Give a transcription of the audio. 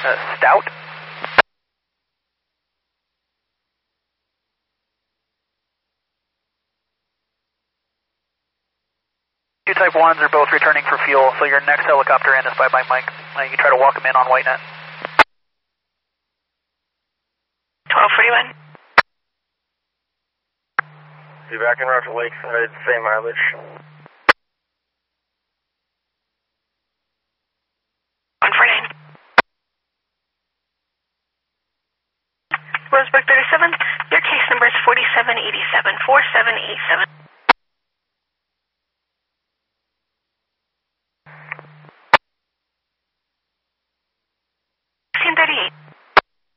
Stout? Two Type 1s are both returning for fuel, so your next helicopter in is by Mike. You try to walk them in on Whitenet. 1241. Be back in route to Lakeside, same mileage. Roseburg 37, your case number is 4787, 4787.